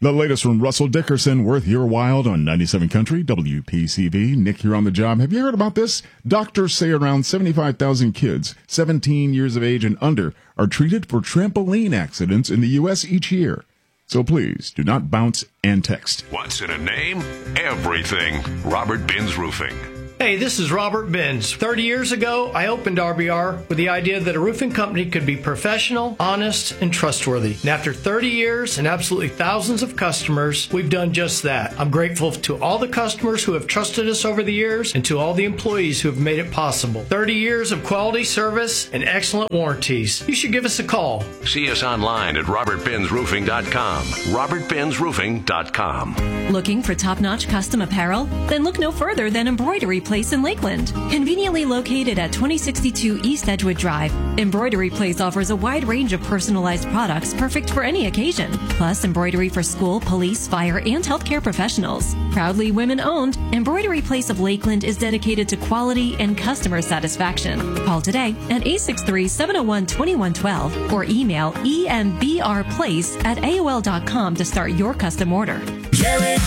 The latest from Russell Dickerson, worth your while on 97 Country, WPCV. Nick here on the job. Have you heard about this? Doctors say around 75,000 kids, 17 years of age and under, are treated for trampoline accidents in the U.S. each year. So please, do not bounce and text. What's in a name? Everything. Robert Benz Roofing. Hey, this is Robert Benz. 30 years ago, I opened RBR with the idea that a roofing company could be professional, honest, and trustworthy. And after 30 years and absolutely thousands of customers, we've done just that. I'm grateful to all the customers who have trusted us over the years and to all the employees who have made it possible. 30 years of quality service and excellent warranties. You should give us a call. See us online at robertbenzroofing.com. robertbenzroofing.com. Looking for top-notch custom apparel? Then look no further than Embroidery Place in Lakeland. Conveniently located at 2062 East Edgewood Drive, Embroidery Place offers a wide range of personalized products perfect for any occasion. Plus, embroidery for school, police, fire, and healthcare professionals. Proudly women-owned, Embroidery Place of Lakeland is dedicated to quality and customer satisfaction. Call today at 863-701-2112 or email embrplace@aol.com to start your custom order.